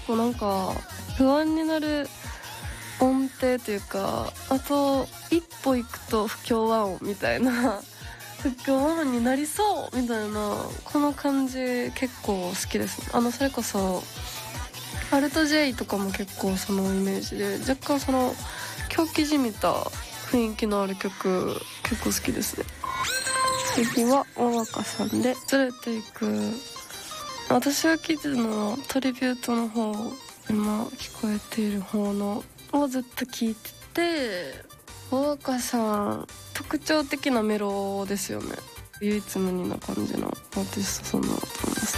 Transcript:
構なんか不安になる音程というか、あと一歩行くと不協和音みたいな不協和音になりそうみたいな、この感じ結構好きですね。それこそアルト J とかも結構そのイメージで、若干その狂気じみた雰囲気のある曲結構好きですね。次は大若さんでずれていく。私が聴いてるのはトリビュートの方、今聞こえている方のをずっと聴いてて、大若さん特徴的なメロですよね。唯一無二な感じのアーティストさんだと思います。